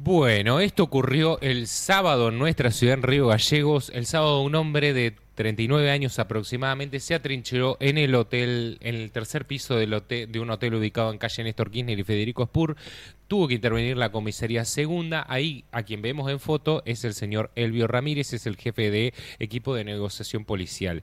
Bueno, esto ocurrió el sábado en nuestra ciudad, en Río Gallegos. El sábado un hombre de 39 años aproximadamente se atrincheró en el hotel, en el tercer piso del hotel, de un hotel ubicado en calle Néstor Kirchner y Federico Spur. Tuvo que intervenir la comisaría segunda. Ahí, a quien vemos en foto, es el señor Elvio Ramírez, es el jefe de equipo de negociación policial.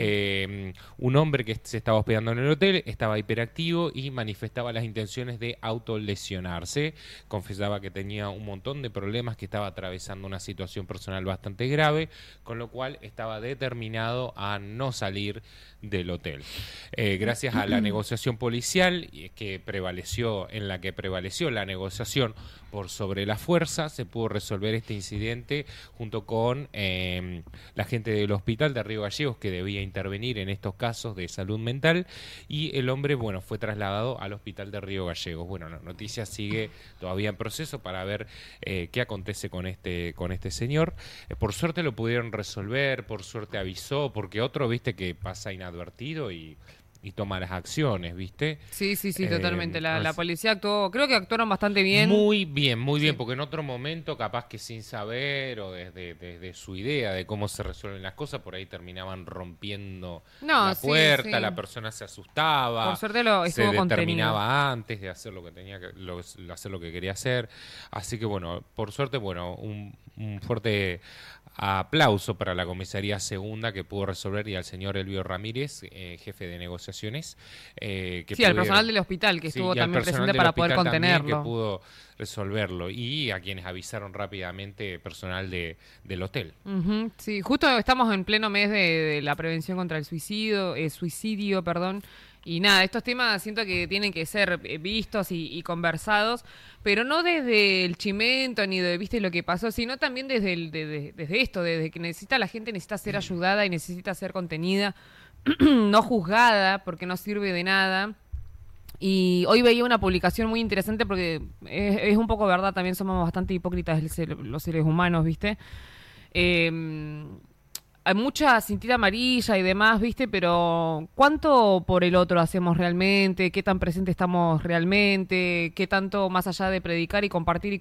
Un hombre que se estaba hospedando en el hotel, estaba hiperactivo y manifestaba las intenciones de autolesionarse. Confesaba que tenía un montón de problemas, que estaba atravesando una situación personal bastante grave, con lo cual estaba determinado a no salir del hotel. Gracias a la negociación policial que prevaleció, en la que prevaleció la negociación por sobre la fuerza, se pudo resolver este incidente junto con la gente del hospital de Río Gallegos, que debía intervenir en estos casos de salud mental, y el hombre, bueno, fue trasladado al hospital de Río Gallegos. Bueno, la noticia sigue todavía en proceso para ver qué acontece con este señor. Por suerte lo pudieron resolver, por suerte avisó, porque otro, viste, que pasa inadvertido y toma las acciones, ¿viste? Sí, totalmente. La policía actuó, creo que actuaron bastante bien. Muy bien, porque en otro momento, capaz que sin saber o desde su idea de cómo se resuelven las cosas, por ahí terminaban rompiendo la puerta, la persona se asustaba, por suerte se estuvo determinaba contenido antes de hacer lo que tenía que hacer lo que quería hacer. Así que bueno, por suerte, bueno, un fuerte aplauso para la comisaría segunda que pudo resolver, y al señor Elvio Ramírez, jefe de negociaciones, al personal del hospital que estuvo también presente para poder contenerlo, que pudo resolverlo, y a quienes avisaron rápidamente personal del hotel. Sí, justo estamos en pleno mes de la prevención contra el suicidio, perdón. Y nada, estos temas siento que tienen que ser vistos y conversados, pero no desde el chimento ni de, viste, lo que pasó, sino también desde esto, desde que la gente necesita ser ayudada y necesita ser contenida, no juzgada, porque no sirve de nada. Y hoy veía una publicación muy interesante porque es un poco verdad, también somos bastante hipócritas los seres humanos, ¿viste? Hay mucha cintita amarilla y demás, ¿viste? Pero ¿cuánto por el otro hacemos realmente? ¿Qué tan presente estamos realmente? ¿Qué tanto, más allá de predicar y compartir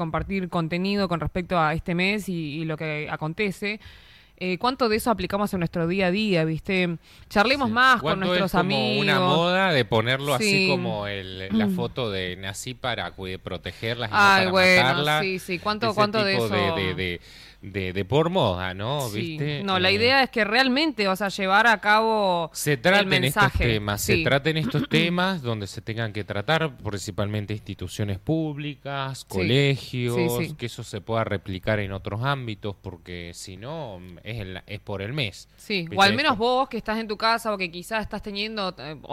contenido con respecto a este mes y lo que acontece? ¿Cuánto de eso aplicamos en nuestro día a día, viste? Charlemos más con nuestros amigos. Es como una moda de ponerlo así como la foto de nací para protegerlas y no para matarlas. Sí. ¿Cuánto de eso? De por moda, ¿no? Sí. ¿Viste? No, la idea es que realmente, llevar a cabo el mensaje. Se traten estos temas donde se tengan que tratar, principalmente instituciones públicas, colegios, que eso se pueda replicar en otros ámbitos, porque si no, es por el mes. Sí, ¿Viste? o al menos vos que estás en tu casa o que quizás estás teniendo,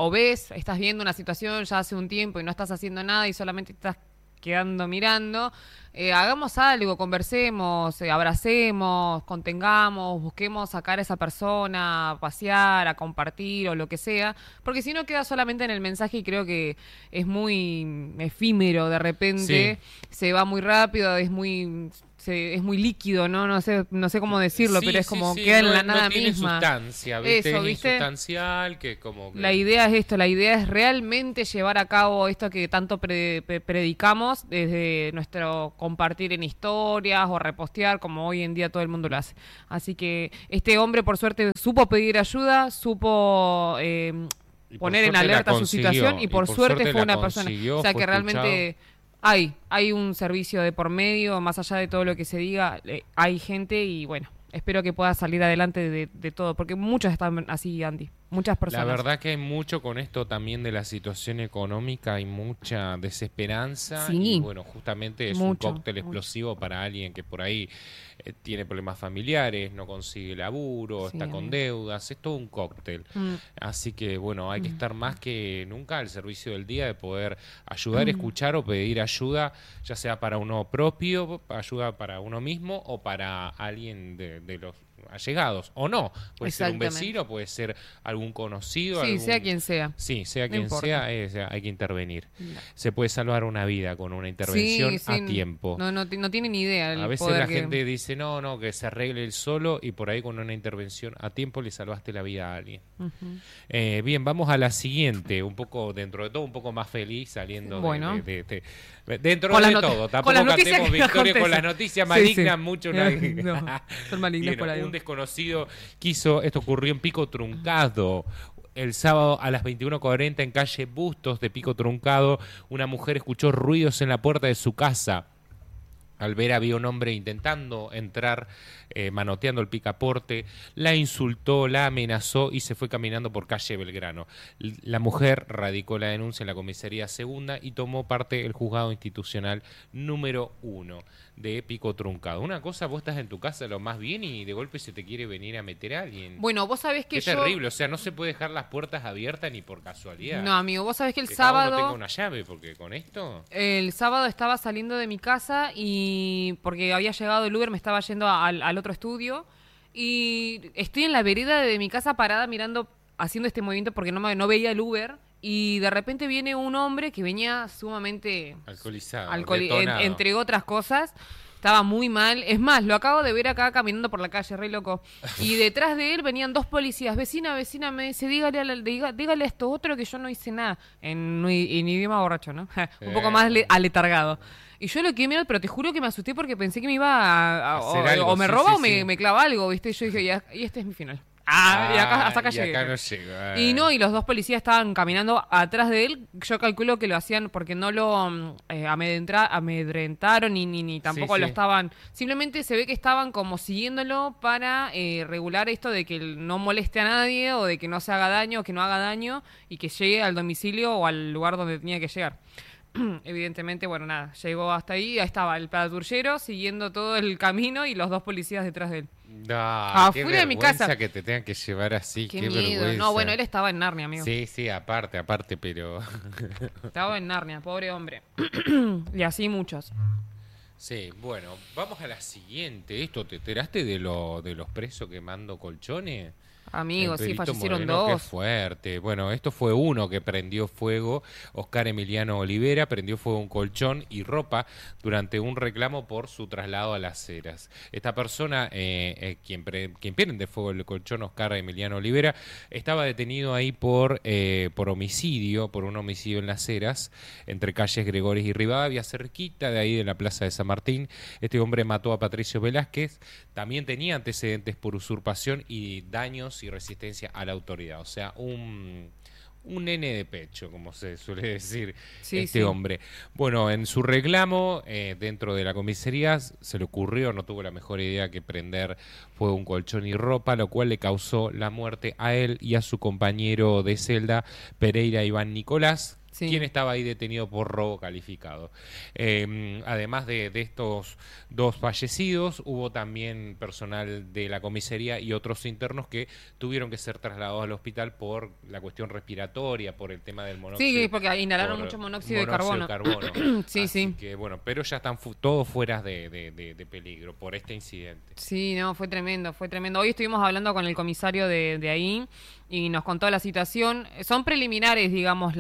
estás viendo una situación ya hace un tiempo y no estás haciendo nada y solamente estás quedando mirando, hagamos algo, conversemos, abracemos, contengamos, busquemos sacar a esa persona, a pasear, a compartir o lo que sea, porque si no queda solamente en el mensaje y creo que es muy efímero de repente, se va muy rápido, es muy líquido, ¿no? No sé cómo decirlo, pero es como queda en la nada tiene misma. Sustancia, ¿viste? Eso, es ¿viste? Insustancial, que como que... La idea es esto, la idea es realmente llevar a cabo esto que tanto predicamos desde nuestro compartir en historias o repostear, como hoy en día todo el mundo lo hace. Así que este hombre, por suerte, supo pedir ayuda, supo poner en alerta su situación y por suerte fue una persona. O sea que realmente... Hay un servicio de por medio, más allá de todo lo que se diga, hay gente y bueno, espero que pueda salir adelante de todo, porque muchos están así, Andy, muchas personas. La verdad que hay mucho con esto también de la situación económica, hay mucha desesperanza y bueno, justamente es un cóctel explosivo para alguien que por ahí tiene problemas familiares, no consigue laburo, está con deudas, es todo un cóctel. Así que bueno, hay que estar más que nunca al servicio del día de poder ayudar, escuchar o pedir ayuda, ya sea para uno propio, ayuda para uno mismo o para alguien de los allegados, o no. Puede ser un Exactamente. vecino, puede ser algún conocido. Sí, algún... sea quien sea. Sí, sea No quien importa. sea, hay que intervenir. No. Se puede salvar una vida con una intervención Sí, sí, a tiempo. no tiene ni idea el A veces poder la que... gente dice, no, que se arregle él solo, y por ahí con una intervención a tiempo le salvaste la vida a alguien. Ujú. Bien, vamos a la siguiente, un poco, dentro de todo, un poco más feliz, saliendo Bueno. dentro Con de las todo. con Tampoco las noticias cantemos que nos victoria con las acontecen. noticias Sí, malignas, sí. mucho. No, son malignas Bien, por ahí. un desconocido quiso, esto ocurrió en Pico Truncado. El sábado a las 21:40 en calle Bustos de Pico Truncado, una mujer escuchó ruidos en la puerta de su casa. Al ver había un hombre intentando entrar, manoteando el picaporte, la insultó, la amenazó y se fue caminando por calle Belgrano. La mujer radicó la denuncia en la comisaría segunda y tomó parte el juzgado institucional número 1 de Pico Truncado. Una cosa, vos estás en tu casa lo más bien y de golpe se te quiere venir a meter a alguien. Bueno, vos sabés que Qué yo... terrible, o sea, no se puede dejar las puertas abiertas ni por casualidad. No, amigo, vos sabés que el Que cada uno sábado... tenga una llave, porque con esto... El sábado estaba saliendo de mi casa y porque había llegado el Uber, me estaba yendo al otro estudio y estoy en la vereda de mi casa parada mirando, haciendo este movimiento porque no veía el Uber y de repente viene un hombre que venía sumamente Alcoholizado, en- detonado. entre otras cosas. Estaba muy mal. Es más, lo acabo de ver acá caminando por la calle, re loco. Y detrás de él venían dos policías. Vecina, me dice, dígale a esto otro que yo no hice nada. En idioma borracho, ¿no? Un poco más aletargado. Y yo lo que mirando, pero te juro que me asusté porque pensé que me iba Hacer algo, o me sí, roba sí, o me, sí. me clava algo, ¿viste? Y yo dije, y este es mi final. Y acá, hasta acá y llegué. acá no llega. Y no, y los dos policías estaban caminando atrás de él. Yo calculo que lo hacían porque no lo amedrentaron ni tampoco Sí, lo sí. estaban. Simplemente se ve que estaban como siguiéndolo para regular esto de que él no moleste a nadie o de que no se haga daño o que no haga daño y que llegue al domicilio o al lugar donde tenía que llegar. Evidentemente, bueno, nada, llegó hasta ahí estaba el patrullero siguiendo todo el camino y los dos policías detrás de él. Qué Afuera de mi vergüenza casa. que te tengan que llevar así, Qué qué miedo. vergüenza. No, bueno, él estaba en Narnia, amigo. Sí, sí, aparte, pero... Estaba en Narnia, pobre hombre. Y así muchos. Sí, bueno, vamos a la siguiente. ¿Esto te enteraste de los presos quemando colchones? Amigos, En sí, Perito fallecieron Moreno, Qué dos. fuerte. Bueno, esto fue uno que prendió fuego, Oscar Emiliano Olivera, prendió fuego un colchón y ropa durante un reclamo por su traslado a Las Heras. Esta persona, quien prende fuego el colchón, Oscar Emiliano Olivera, estaba detenido ahí por homicidio, por un homicidio en Las Heras, entre calles Gregores y Rivadavia, cerquita de ahí de la Plaza de San Martín. Este hombre mató a Patricio Velázquez, también tenía antecedentes por usurpación y daños y resistencia a la autoridad. O sea, un nene de pecho, como se suele decir Sí, este sí. hombre. Bueno, en su reclamo, dentro de la comisaría, se le ocurrió, no tuvo la mejor idea que prender fuego un colchón y ropa, lo cual le causó la muerte a él y a su compañero de celda, Pereira Iván Nicolás, Sí. quien estaba ahí detenido por robo calificado. Además de estos dos fallecidos, hubo también personal de la comisaría y otros internos que tuvieron que ser trasladados al hospital por la cuestión respiratoria, por el tema del monóxido. Sí, porque inhalaron por mucho monóxido de carbono. Sí, Así sí. que bueno, pero ya están todos fuera de peligro por este incidente. Sí, no, fue tremendo, fue tremendo. Hoy estuvimos hablando con el comisario de ahí y nos contó la situación. Son preliminares, digamos,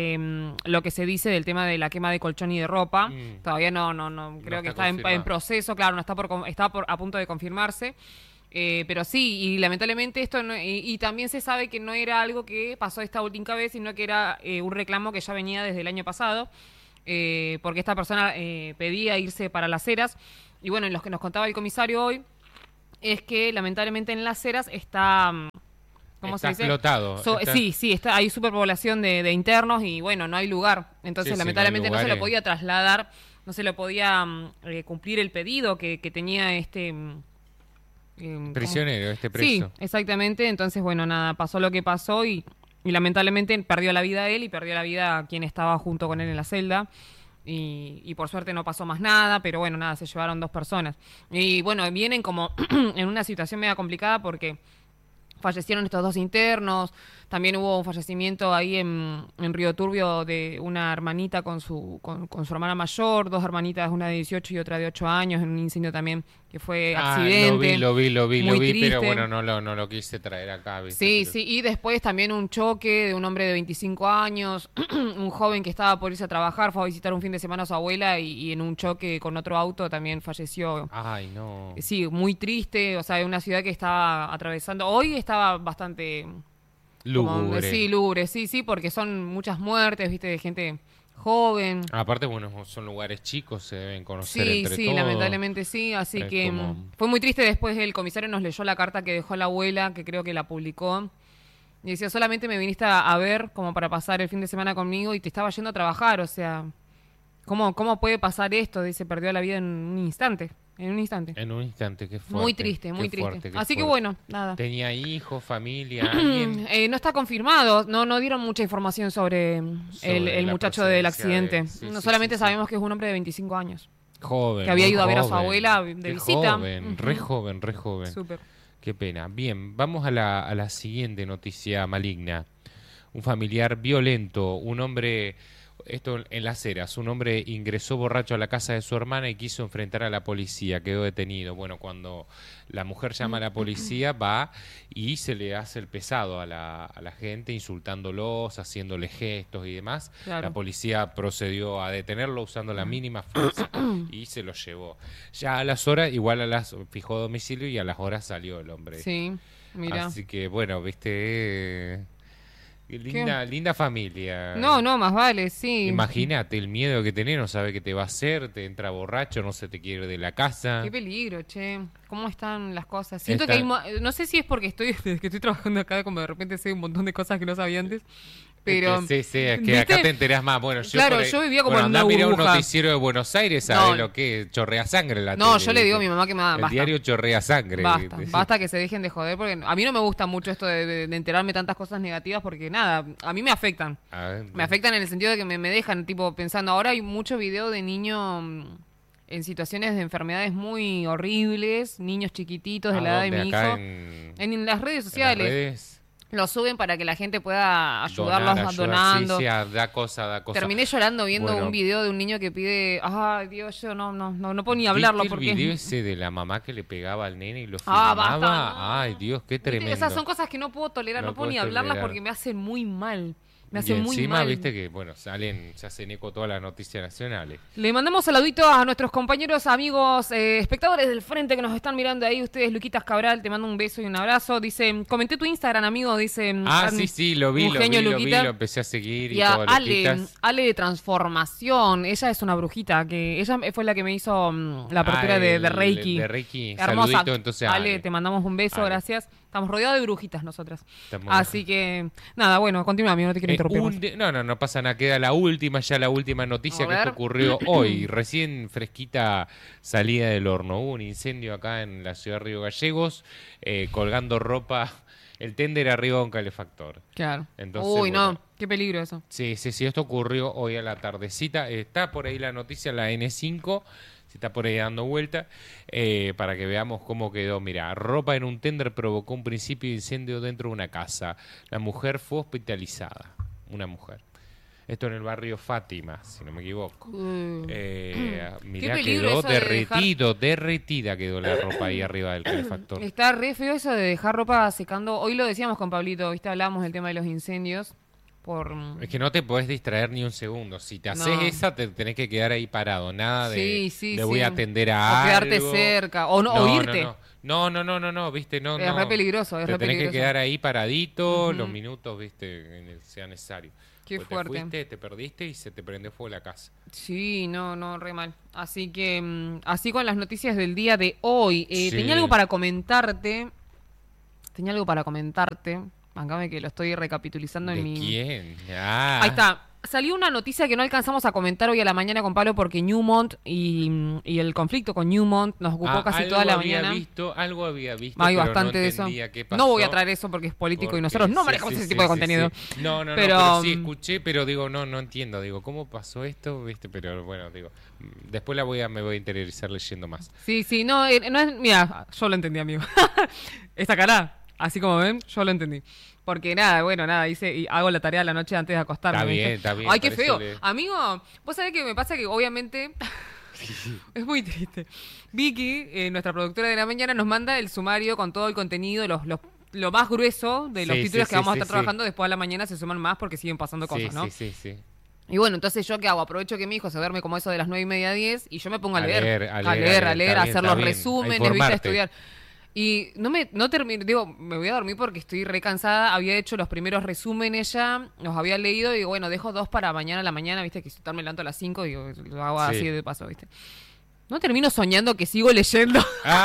lo que se dice del tema de la quema de colchón y de ropa. Mm. Todavía no, creo que está está en confirmado. proceso, claro, no está a punto de confirmarse. Pero sí, y lamentablemente esto y también se sabe que no era algo que pasó esta última vez, sino que era un reclamo que ya venía desde el año pasado, porque esta persona pedía irse para Las Heras. Y bueno, en los que nos contaba el comisario hoy, es que lamentablemente en Las Heras está... ¿Cómo Está se dice? explotado. Está- Sí, hay superpoblación de internos y bueno, no hay lugar. Entonces, Sí, sí, lamentablemente no hay no se lo lugares. podía trasladar, no se lo podía cumplir el pedido que tenía ¿cómo? Prisionero, este Sí, preso. exactamente. Entonces, bueno, nada, pasó lo que pasó y lamentablemente perdió la vida él y perdió la vida quien estaba junto con él en la celda. Y por suerte no pasó más nada, pero bueno, nada, se llevaron dos personas. Y bueno, vienen como en una situación media complicada porque fallecieron estos 2 internos. También hubo un fallecimiento ahí en Río Turbio de una hermanita con su hermana mayor, 2 hermanitas, una de 18 y otra de 8 años, en un incendio también que fue accidente. Lo vi, muy triste. pero bueno, no lo quise traer acá. ¿Viste? Sí, Pero... sí, y después también un choque de un hombre de 25 años, un joven que estaba por irse a trabajar, fue a visitar un fin de semana a su abuela y en un choque con otro auto también falleció. Ay, no. Sí, muy triste, o sea, una ciudad que estaba atravesando, hoy estaba bastante... Lúgubre. Sí, lúgubre, sí, porque son muchas muertes, viste, de gente joven. Aparte, bueno, son lugares chicos, se deben conocer Sí, entre sí, todos. lamentablemente sí, así que fue muy triste. Después el comisario nos leyó la carta que dejó la abuela, que creo que la publicó. Y decía, solamente me viniste a ver como para pasar el fin de semana conmigo y te estaba yendo a trabajar, o sea, ¿cómo puede pasar esto? Dice, perdió la vida en un instante. En un instante. En un instante, qué fuerte. Muy triste, muy triste. Fuerte, Así que fuerte. bueno, nada. ¿Tenía hijos, familia, alguien? No está confirmado, no dieron mucha información sobre el la muchacho del procedencia accidente. sí, Solamente sí. sabemos que es un hombre de 25 años. Joven. Que había muy ido a ver a su joven. abuela de Qué visita. Joven, re joven. Súper. Qué pena. Bien, vamos a la siguiente noticia maligna. Un familiar violento, un hombre... Esto en Las Heras, un hombre ingresó borracho a la casa de su hermana y quiso enfrentar a la policía, quedó detenido. Bueno, cuando la mujer llama a la policía, va y se le hace el pesado a la gente, insultándolos, haciéndole gestos y demás. Claro. La policía procedió a detenerlo usando la mínima fuerza y se lo llevó. Ya a las horas, fijó domicilio y a las horas salió el hombre. Sí, mira. Así que, bueno, viste... Linda familia. No, más vale, sí. Imagínate el miedo que tenés, no sabe qué te va a hacer, te entra borracho, no se te quiere ir de la casa. Qué peligro, che. ¿Cómo están las cosas? Siento que no sé si es porque desde que estoy trabajando acá, como de repente sé un montón de cosas que no sabía antes. Pero, sí, es que ¿viste? acá te enterás más. Bueno, yo vivía como en una andá a mirar un burbuja. noticiero de Buenos Aires, ¿sabes lo que es? Chorrea sangre la No, tele, yo le digo a ¿viste? mi mamá que El basta. diario chorrea sangre. Basta que se dejen de joder, porque a mí no me gusta mucho esto de enterarme tantas cosas negativas, porque nada, a mí me afectan. Me afectan en el sentido de que me dejan, tipo, pensando, ahora hay mucho video de niños en situaciones de enfermedades muy horribles, niños chiquititos de la edad de mi hijo. En las redes sociales. En las redes. Lo suben para que la gente pueda ayudarlos Ayudar, donando. Sí, da cosa. Terminé llorando viendo un video de un niño que pide, ay Dios, yo no puedo ni hablarlo ¿Viste porque el video ese de la mamá que le pegaba al nene y lo filmaba? basta, no. Ay, Dios, qué tremendo. Esas son cosas que no puedo tolerar, no puedo ni hablarlas porque me hacen muy mal. Me hace muy encima, mal. viste que, bueno, se hacen eco todas las noticias nacionales. Le mandamos saludito a nuestros compañeros, amigos, espectadores del frente que nos están mirando ahí. Ustedes, Luquitas Cabral, te mando un beso y un abrazo. Dice, comenté tu Instagram, amigo, dice... Sí, lo vi, lo empecé a seguir y a todo, Ale de Transformación. Ella es una brujita, que ella fue la que me hizo la apertura de Reiki. De Reiki, hermosa. Saludito, entonces, Ale, te mandamos un beso, gracias. Estamos rodeados de brujitas nosotras. Así que, nada, bueno, continúa, amigo, no te quiero interrumpir. No pasa nada, queda la última noticia que esto ocurrió hoy, recién fresquita salida del horno. Hubo un incendio acá en la ciudad de Río Gallegos, colgando ropa, el tender arriba de un calefactor. Claro. Entonces, uy, no, qué peligro eso. Sí, esto ocurrió hoy a la tardecita. Está por ahí la noticia, la N5, se está por ahí dando vuelta, para que veamos cómo quedó. Mira, ropa en un tender provocó un principio de incendio dentro de una casa. La mujer fue hospitalizada, una mujer. Esto en el barrio Fátima, si no me equivoco. Mirá, quedó derretida quedó la ropa ahí arriba del calefactor. Está re feo eso de dejar ropa secando. Hoy lo decíamos con Pablito, ¿viste? Hablábamos del tema de los incendios. Es que no te podés distraer ni un segundo. Si te haces esa, te tenés que quedar ahí parado. Nada de le voy a atender a algo. O quedarte algo. Cerca. O irte. No, viste, no. Es re peligroso, te tenés que quedar ahí paradito los minutos, viste, sea necesario. Qué fuerte. Te fuiste, te perdiste y se te prendió fuego la casa. Sí, no, re mal. Así que, así con las noticias del día de hoy. Tenía algo para comentarte. Bancame que lo estoy recapitulizando en mi... ¿Quién? Ahí está. Salió una noticia que no alcanzamos a comentar hoy a la mañana con Pablo porque Newmont y el conflicto con Newmont nos ocupó casi toda la mañana. Algo había visto, hay pero bastante no de eso. qué pasó. No voy a traer eso porque es político y nosotros no manejamos ese tipo de contenido. Sí. No, pero sí escuché, pero digo, no entiendo. Digo, ¿cómo pasó esto? ¿Viste? Pero bueno, digo, después me voy a interiorizar leyendo más. Sí, no es... Mira, yo lo entendí, amigo. Esta cara... Así como ven, yo lo entendí. Porque nada, bueno, nada, hice y hago la tarea la noche antes de acostarme. Está ¿viste? bien, está bien. Ay, qué por eso feo. Amigo, vos sabés que me pasa que obviamente es muy triste. Vicky, nuestra productora de la mañana, nos manda el sumario con todo el contenido, lo más grueso de los Sí, títulos sí, que vamos a sí, estar sí. trabajando. Después a la mañana se suman más porque siguen pasando cosas, ¿no? Sí. Y bueno, entonces yo qué hago, aprovecho que mi hijo se duerme como eso de las 9:30, 10 y yo me pongo a leer, a a leer, hacer está bien, los está bien. A resúmenes, viste, a informarte. estudiar. Y no termino, digo, me voy a dormir porque estoy re cansada, había hecho los primeros resúmenes ya, los había leído y digo, bueno, dejo 2 para mañana a la mañana, viste, que si tal me levanto a las 5 digo, lo hago Sí. así de paso, viste. No termino soñando que sigo leyendo.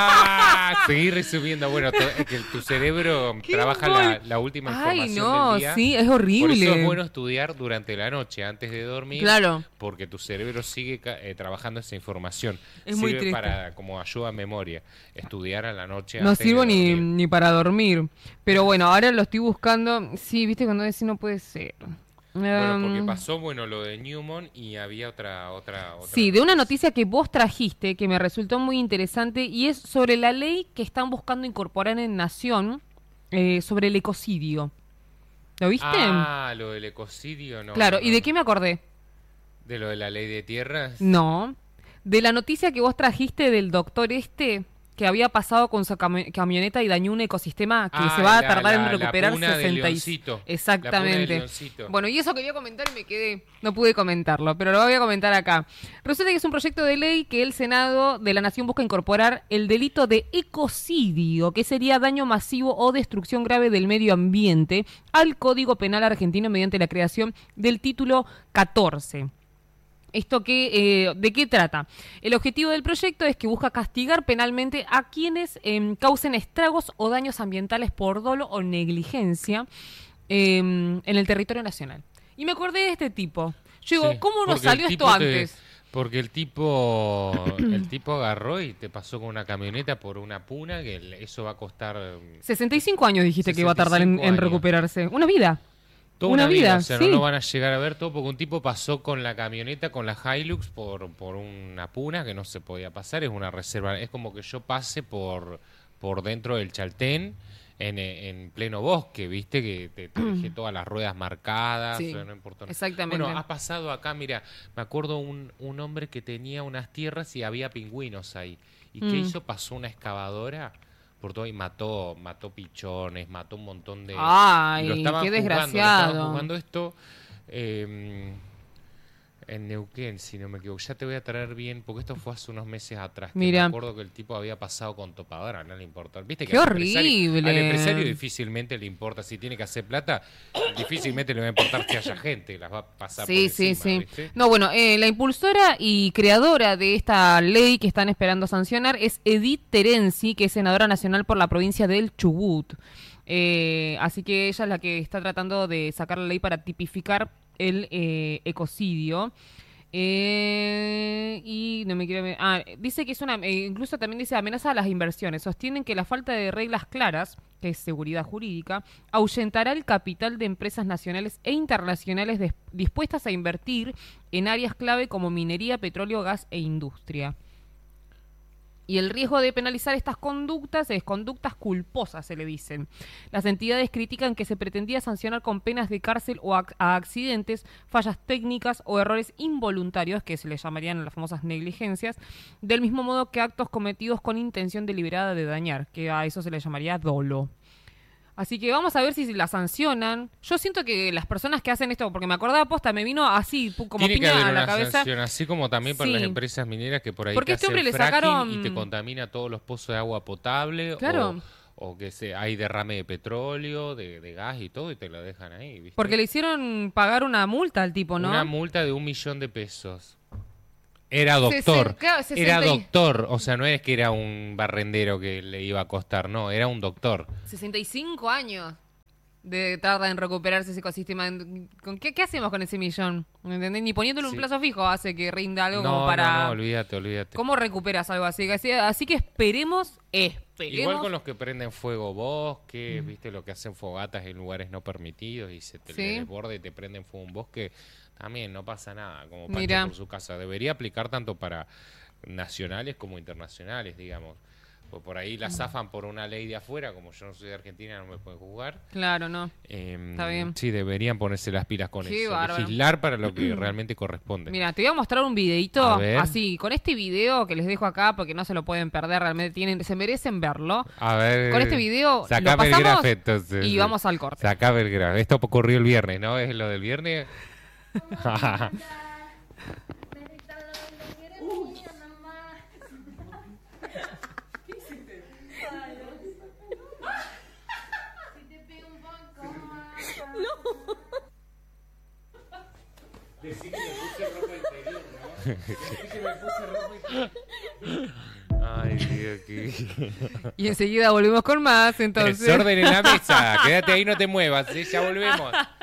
Seguir resumiendo. Bueno, es que tu cerebro ¡Qué trabaja embol! la última Ay, información no, del día. sí, es Por horrible. eso es bueno estudiar durante la noche, antes de dormir. Claro. Porque tu cerebro sigue trabajando esa información. Es muy Sirve triste. para como ayuda a memoria. Estudiar a la noche No antes sirvo de dormir. ni para dormir. Pero bueno, ahora lo estoy buscando. Sí, viste, cuando decís no puede ser. Bueno, porque pasó lo de Newman y había otra. Sí, de una noticia que vos trajiste que me resultó muy interesante y es sobre la ley que están buscando incorporar en Nación sobre el ecocidio. ¿Lo viste? Lo del ecocidio, no. Claro, ¿y no. de qué me acordé? ¿De lo de la ley de tierras? No. De la noticia que vos trajiste del doctor que había pasado con su camioneta y dañó un ecosistema que se va a tardar en recuperar la puna del 60 leoncito. Exactamente. La puna del leoncito. Bueno, y eso quería comentar y me quedé, no pude comentarlo, pero lo voy a comentar acá. Resulta que es un proyecto de ley que el Senado de la Nación busca incorporar el delito de ecocidio, que sería daño masivo o destrucción grave del medio ambiente, al Código Penal argentino mediante la creación del título 14. ¿Esto de qué trata? El objetivo del proyecto es que busca castigar penalmente a quienes causen estragos o daños ambientales por dolo o negligencia en el territorio nacional. Y me acordé de este tipo. Yo digo, Sí, ¿cómo no porque salió el esto tipo antes? Porque el tipo agarró y te pasó con una camioneta por una puna que eso va a costar 65 años dijiste que iba a tardar 65 en años. recuperarse. Una vida. toda una vida, O sea, sí. no lo van a llegar a ver todo porque un tipo pasó con la camioneta, con la Hilux por una puna que no se podía pasar. Es una reserva. Es como que yo pase por dentro del Chaltén. En pleno bosque, viste que te dejé todas las ruedas marcadas, Sí, o sea, no importa. exactamente. Bueno, ha pasado acá, mira, me acuerdo un hombre que tenía unas tierras y había pingüinos ahí. ¿Y qué hizo? Pasó una excavadora por todo y mató pichones, mató un montón de... Ay, y lo estaban qué juzgando, desgraciado. Lo estaban juzgando esto en Neuquén, si no me equivoco. Ya te voy a traer bien, porque esto fue hace unos meses atrás. Que Mira. me acuerdo que el tipo había pasado con topadora, no le importa. ¿Viste que ¡Qué al empresario- horrible! Al empresario difícilmente le importa. Si tiene que hacer plata, difícilmente le va a importar que haya gente. Las va a pasar por Sí, encima, sí. ¿viste? No, bueno, la impulsora y creadora de esta ley que están esperando sancionar es Edith Terenzi, que es senadora nacional por la provincia del Chubut. Así que ella es la que está tratando de sacar la ley para tipificar el ecocidio. Y no me quiero... dice que es una... incluso también dice amenaza a las inversiones. Sostienen que la falta de reglas claras, que es seguridad jurídica, ahuyentará el capital de empresas nacionales e internacionales dispuestas a invertir en áreas clave como minería, petróleo, gas e industria. Y el riesgo de penalizar estas conductas es conductas culposas, se le dicen. Las entidades critican que se pretendía sancionar con penas de cárcel o a accidentes, fallas técnicas o errores involuntarios, que se le llamarían las famosas negligencias, del mismo modo que actos cometidos con intención deliberada de dañar, que a eso se le llamaría dolo. Así que vamos a ver si la sancionan. Yo siento que las personas que hacen esto, porque me acordaba posta, me vino así, como Tiene que piña haber a la una cabeza. sanción, así como también para Sí. las empresas mineras que por ahí Porque te este hacen hombre le fracking sacaron- y te contamina todos los pozos de agua potable Claro. o que hay derrame de petróleo, de gas y todo y te lo dejan ahí, ¿viste? Porque le hicieron pagar una multa al tipo, ¿no? Una multa de 1 millón de pesos. Era doctor, Claro, era 60 y- doctor, o sea, no es que era un barrendero que le iba a costar, no, era un doctor. 65 años de tarda en recuperarse ese ecosistema. ¿Con qué hacemos con ese millón? ¿Me entendés? Ni poniéndole un Sí. plazo fijo hace que rinda algo No, como para... no, olvídate. ¿Cómo recuperas algo así? Así que esperemos. Igual con los que prenden fuego bosque, viste, los que hacen fogatas en lugares no permitidos y se te Sí. desborda y te prenden fuego un bosque, también no pasa nada, como Pancho Mira. por su casa. Debería aplicar tanto para nacionales como internacionales, digamos. Pues por ahí la zafan por una ley de afuera, como yo no soy de Argentina, no me pueden juzgar. Claro, no. Está bien. Sí, deberían ponerse las pilas con Qué eso. bárbaro. Legislar para lo que realmente corresponde. Mira, te voy a mostrar un videito A ver. así, con este video que les dejo acá porque no se lo pueden perder, realmente se merecen verlo. A ver. Con este video lo Sacame el pasamos grafe, entonces. y vamos al corte. Sacame el grafe. Esto ocurrió el viernes, ¿no? ¿Es lo del viernes? Decí que me puse ropa interior, ¿no? Decí que me puse ropa interior. Ay, Dios, qué... Y enseguida volvemos con más, entonces. Desorden en la mesa. Quédate ahí, no te muevas, ¿sí? Ya volvemos.